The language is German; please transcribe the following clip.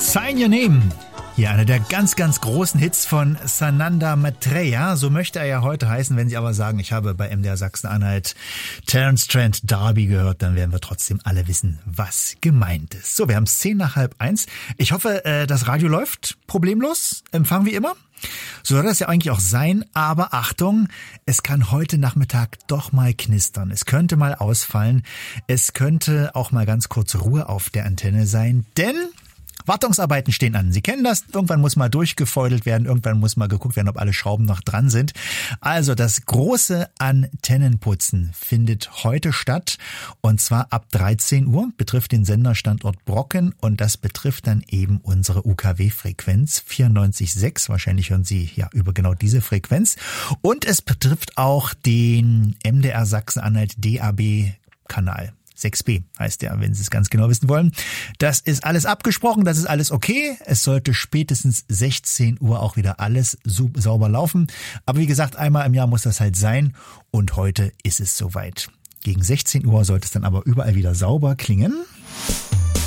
Sign Your Name. Hier einer der ganz, ganz großen Hits von Sananda Maitreya. So möchte er ja heute heißen. Wenn Sie aber sagen, ich habe bei MDR Sachsen-Anhalt Terence Trent D'Arby gehört, dann werden wir trotzdem alle wissen, was gemeint ist. So, wir haben es 1:10. Ich hoffe, das Radio läuft problemlos. Empfang wie immer. So soll das ja eigentlich auch sein, aber Achtung, es kann heute Nachmittag doch mal knistern. Es könnte mal ausfallen. Es könnte auch mal ganz kurz Ruhe auf der Antenne sein, denn Wartungsarbeiten stehen an. Sie kennen das. Irgendwann muss mal durchgefeudelt werden. Irgendwann muss mal geguckt werden, ob alle Schrauben noch dran sind. Also das große Antennenputzen findet heute statt. Und zwar ab 13 Uhr. Betrifft den Senderstandort Brocken. Und das betrifft dann eben unsere UKW-Frequenz 94,6. Wahrscheinlich hören Sie ja über genau diese Frequenz. Und es betrifft auch den MDR Sachsen-Anhalt DAB-Kanal. 6b heißt der, wenn Sie es ganz genau wissen wollen. Das ist alles abgesprochen, das ist alles okay. Es sollte spätestens 16 Uhr auch wieder alles sauber laufen. Aber wie gesagt, einmal im Jahr muss das halt sein und heute ist es soweit. Gegen 16 Uhr sollte es dann aber überall wieder sauber klingen.